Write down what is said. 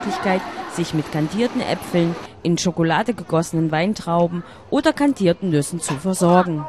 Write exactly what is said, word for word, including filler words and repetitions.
Möglichkeit, sich mit kandierten Äpfeln, in Schokolade gegossenen Weintrauben oder kandierten Nüssen zu versorgen.